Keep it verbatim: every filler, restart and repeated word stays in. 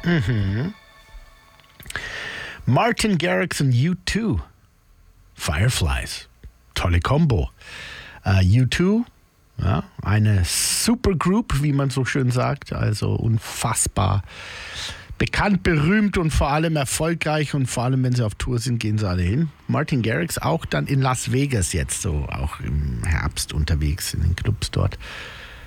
Mhm. Martin Garrix und U zwei. Fireflies. Tolle Kombo. Uh, U zwei, ja, eine Supergroup, wie man so schön sagt. Also unfassbar bekannt, berühmt und vor allem erfolgreich. Und vor allem, wenn sie auf Tour sind, gehen sie alle hin. Martin Garrix auch dann in Las Vegas jetzt, so auch im Herbst unterwegs in den Clubs dort.